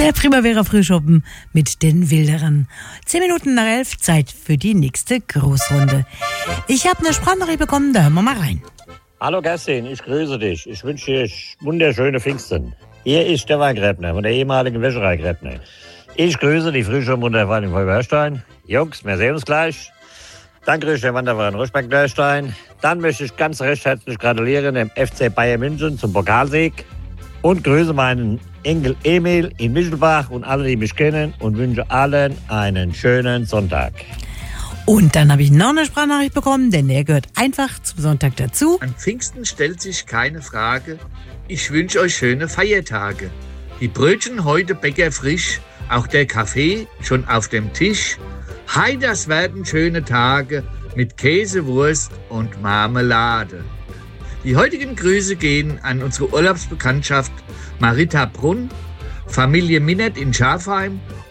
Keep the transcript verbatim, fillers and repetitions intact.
Der Primavera-Frühschoppen mit den Wilderern. Zehn Minuten nach elf, Zeit für die nächste Großrunde. Ich habe eine Sprachnachricht bekommen, da hören wir mal rein. Hallo Kerstin, ich grüße dich. Ich wünsche dir wunderschöne Pfingsten. Hier ist Stefan Gräbner von der ehemaligen Wäscherei Gräbner. Ich grüße die Frühschoppenunterfall in Volberstein. Jungs, wir sehen uns gleich. Dann grüße ich den Wanderverein Ruschbeck-Dörstein. Dann möchte ich ganz recht herzlich gratulieren dem F C Bayern München zum Pokalsieg. Und grüße meinen Enkel Emil in Michelbach und alle, die mich kennen, und wünsche allen einen schönen Sonntag. Und dann habe ich noch eine Sprachnachricht bekommen, denn der gehört einfach zum Sonntag dazu. An Pfingsten stellt sich keine Frage. Ich wünsche euch schöne Feiertage. Die Brötchen heute bäckerfrisch, auch der Kaffee schon auf dem Tisch. Hei, das werden schöne Tage mit Käse, Wurst und Marmelade. Die heutigen Grüße gehen an unsere Urlaubsbekanntschaft Marita Brunn, Familie Minnert in Schafheim